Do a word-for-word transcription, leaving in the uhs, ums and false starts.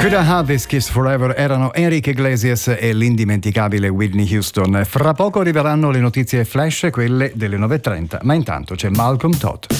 Could I Have This Kiss Forever erano Enrique Iglesias e l'indimenticabile Whitney Houston. Fra poco arriveranno le notizie flash, quelle delle nove e trenta, ma intanto c'è Malcolm Todd.